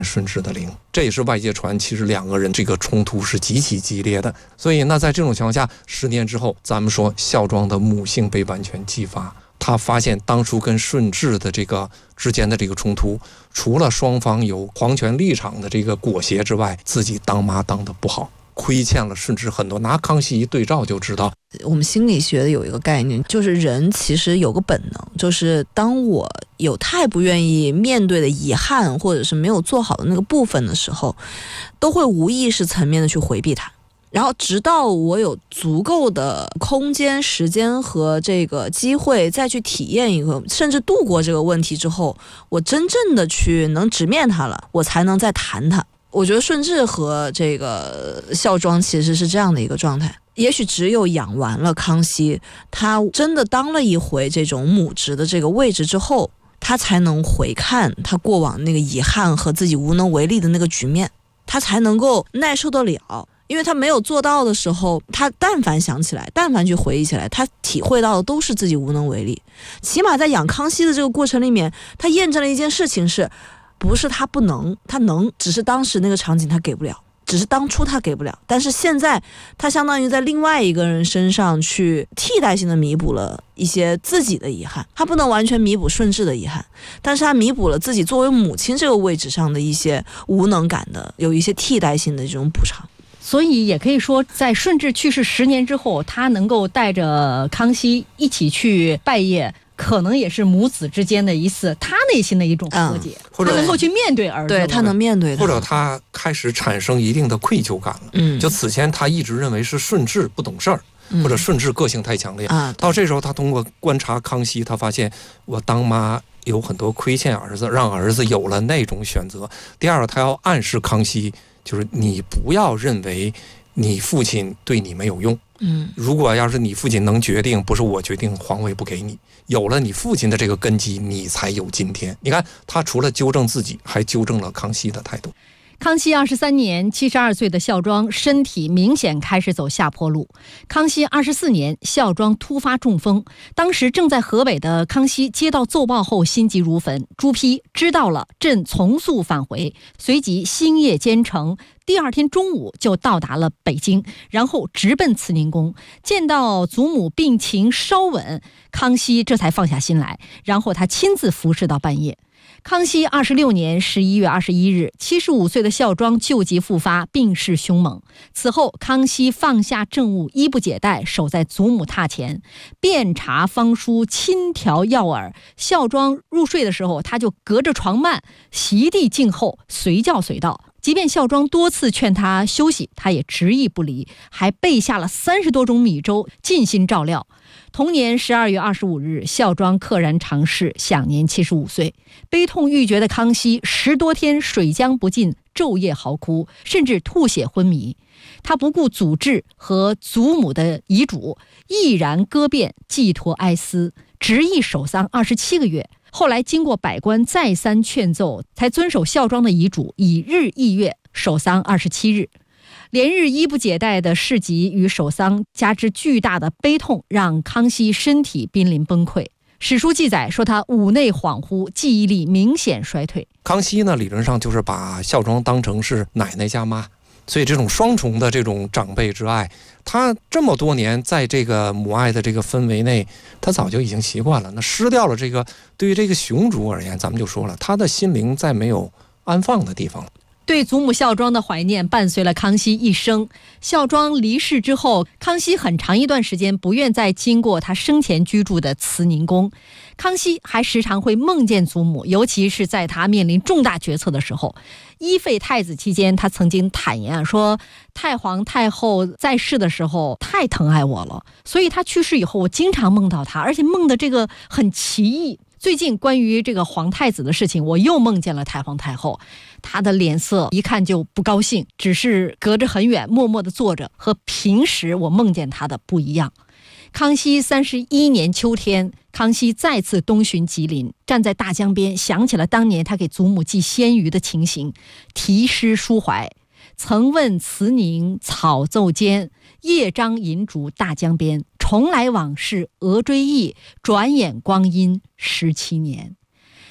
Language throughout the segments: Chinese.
顺治的陵，这也是外界传其实两个人这个冲突是极其激烈的。所以那在这种情况下，10年之后，咱们说孝庄的母性被完全激发，他发现当初跟顺治的这个之间的这个冲突，除了双方有皇权立场的这个裹挟之外，自己当妈当得不好，亏欠了顺治很多。拿康熙一对照就知道。 我们心理学的有一个概念，就是人其实有个本能，就是当我有太不愿意面对的遗憾，或者是没有做好的那个部分的时候，都会无意识层面的去回避它。然后直到我有足够的空间、时间和这个机会再去体验一个，甚至度过这个问题之后，我真正的去能直面它了，我才能再谈它。我觉得顺治和这个孝庄其实是这样的一个状态。也许只有养完了康熙，他真的当了一回这种母职的这个位置之后，他才能回看他过往那个遗憾和自己无能为力的那个局面，他才能够耐受得了。因为他没有做到的时候，他但凡想起来，但凡去回忆起来，他体会到的都是自己无能为力。起码在养康熙的这个过程里面，他验证了一件事情，是不是他不能，他能，只是当时那个场景他给不了，只是当初他给不了，但是现在他相当于在另外一个人身上去替代性的弥补了一些自己的遗憾。他不能完全弥补顺治的遗憾，但是他弥补了自己作为母亲这个位置上的一些无能感的，有一些替代性的这种补偿。 所以也可以说，在顺治去世10年之后，他能够带着康熙一起去拜谒，可能也是母子之间的一次他内心的一种和解，他能够去面对儿子， 对，他能面对他， 或者他开始产生一定的愧疚感了。就此前他一直认为是顺治不懂事儿，或者顺治个性太强烈，到这时候他通过观察康熙，他发现我当妈有很多亏欠儿子，让儿子有了那种选择。第二个，他要暗示康熙，就是你不要认为你父亲对你没有用。如果要是你父亲能决定，不是我决定，皇位不给你。有了你父亲的这个根基，你才有今天。你看，他除了纠正自己，还纠正了康熙的态度。 康熙23年，72岁的孝庄身体明显开始走下坡路。康熙24年，孝庄突发中风，当时正在河北的康熙接到奏报后心急如焚，朱批知道了，朕从速返回，随即星夜兼程，第二天中午就到达了北京，然后直奔慈宁宫。见到祖母病情稍稳，康熙这才放下心来，然后他亲自服侍到半夜。康熙26年11月21日，75岁的孝庄旧疾复发，病势凶猛。此后，康熙放下政务，衣不解带，守在祖母榻前，遍查方书，亲调药饵。孝庄入睡的时候，他就隔着床幔，席地静候，随叫随到。即便孝庄多次劝他休息，他也执意不离，还备下了30多种米粥，尽心照料。同年12月25日，孝庄溘然长逝，享年75岁。悲痛欲绝的康熙10多天水浆不进，昼夜嚎哭，甚至吐血昏迷。他不顾祖制和祖母的遗嘱，毅然割遍，寄托哀思，执意守丧27个月。后来经过百官再三劝奏，才遵守孝庄的遗嘱，以日翌月守丧27日。连日衣不解带的事疾与守丧，加之巨大的悲痛，让康熙身体濒临崩溃。史书记载说，他五内恍惚，记忆力明显衰退。 康熙呢，理论上就是把孝庄当成是奶奶加妈，所以这种双重的这种长辈之爱，他这么多年在这个母爱的这个氛围内，他早就已经习惯了。那失掉了这个，对于这个雄主而言，咱们就说了，他的心灵再没有安放的地方了。 对祖母孝庄的怀念伴随了康熙一生。孝庄离世之后，康熙很长一段时间不愿再经过他生前居住的慈宁宫。康熙还时常会梦见祖母，尤其是在他面临重大决策的时候。依废太子期间，他曾经坦言说，太皇太后在世的时候太疼爱我了，所以他去世以后，我经常梦到他，而且梦的这个很奇异。最近关于这个皇太子的事情，我又梦见了太皇太后，她的脸色一看就不高兴，只是隔着很远默默地坐着，和平时我梦见她的不一样。康熙31年秋天，康熙再次东巡吉林，站在大江边，想起了当年他给祖母寄鲜鱼的情形，题诗抒怀。曾问慈宁草奏间，夜张银烛大江边。重来往事讹追忆，转眼光阴17年。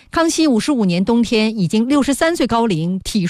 康熙55年冬天，已经63岁高龄，体